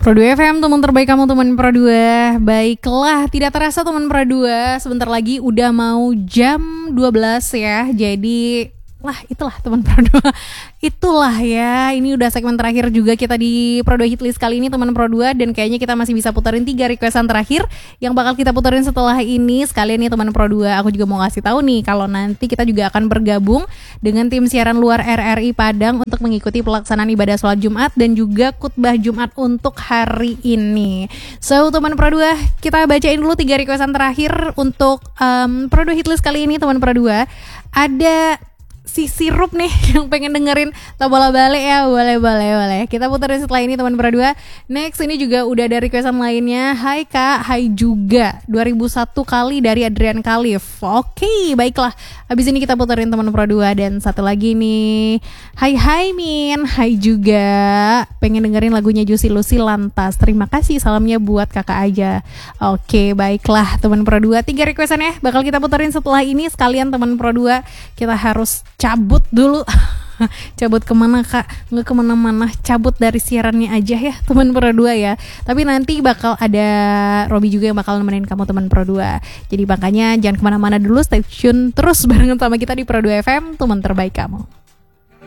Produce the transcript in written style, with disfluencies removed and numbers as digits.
Pro 2 FM, teman terbaik kamu, teman Pro 2. Baiklah, tidak terasa teman Pro 2, sebentar lagi udah mau jam 12 ya. Jadi itulah teman Pro 2. Itulah ya, ini udah segmen terakhir juga kita di Pro 2 Hitlist kali ini teman Pro 2. Dan kayaknya kita masih bisa puterin 3 requestan terakhir yang bakal kita puterin setelah ini. Sekalian nih teman Pro 2, aku juga mau kasih tahu nih kalau nanti kita juga akan bergabung dengan tim siaran luar RRI Padang untuk mengikuti pelaksanaan ibadah sholat Jumat dan juga khutbah Jumat untuk hari ini. So teman Pro 2, kita bacain dulu 3 requestan terakhir untuk Pro 2 Hitlist kali ini teman Pro 2. Ada si Sirup nih yang pengen dengerin Tabola Balik ya, boleh. Kita puterin setelah ini teman Pro 2. Next ini juga udah ada requestan lainnya. Hai Kak, hai juga 2001 kali dari Adrian Khalif. Oke, baiklah. Habis ini kita puterin teman Pro 2. Dan satu lagi nih, hai Min, hai juga pengen dengerin lagunya Juicy Lucy Lantas. Terima kasih, salamnya buat kakak aja. Oke, baiklah teman Pro 2. 3 requestan ya bakal kita puterin setelah ini. Sekalian teman Pro 2, kita harus cabut dulu. Cabut kemana Kak? Nggak kemana-mana, cabut dari siarannya aja ya teman Pro 2 ya. Tapi nanti bakal ada Robi juga yang bakal nemenin kamu teman Pro 2. Jadi makanya jangan kemana-mana dulu, stay tune terus barengan sama kita di Pro 2 FM, teman terbaik kamu.